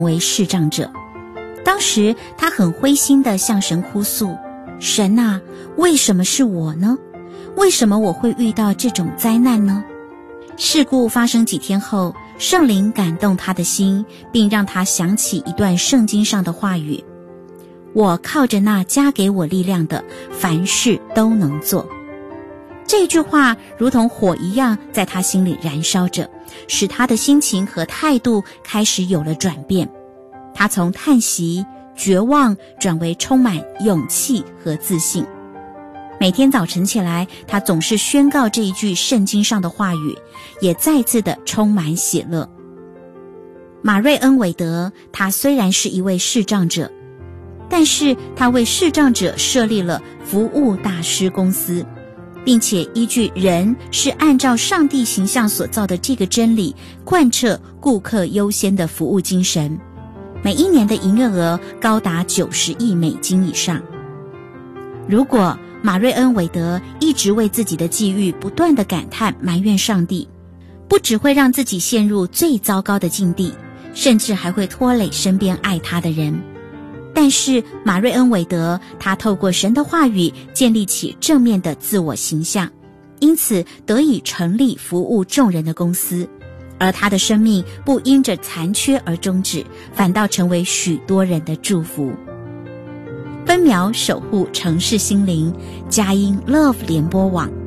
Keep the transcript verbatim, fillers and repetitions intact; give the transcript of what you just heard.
为视障者。当时他很灰心地向神哭诉：神啊，为什么是我呢？为什么我会遇到这种灾难呢？事故发生几天后，圣灵感动他的心，并让他想起一段圣经上的话语：我靠着那加给我力量的，凡事都能做。这句话如同火一样在他心里燃烧着，使他的心情和态度开始有了转变。他从叹息、绝望转为充满勇气和自信。每天早晨起来，他总是宣告这一句圣经上的话语，也再次的充满喜乐。马瑞恩·韦德，他虽然是一位视障者，但是他为视障者设立了服务大师公司，并且依据人是按照上帝形象所造的这个真理，贯彻顾客优先的服务精神。每一年的营业额高达九十亿美金以上。如果马瑞恩·韦德一直为自己的际遇不断地感叹埋怨上帝，不只会让自己陷入最糟糕的境地，甚至还会拖累身边爱他的人。但是马瑞恩·韦德，他透过神的话语建立起正面的自我形象，因此得以成立服务众人的公司，而他的生命不因着残缺而终止，反倒成为许多人的祝福。分秒守护城市心灵，佳音 Love 联播网。